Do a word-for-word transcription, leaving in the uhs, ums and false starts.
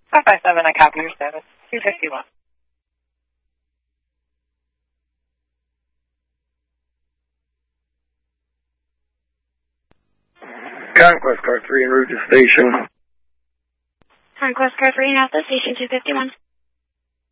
five five seven, I copy your status. two fifty-one. Conquest Car three en route to station. Conquest Car three, now at the station two fifty-one.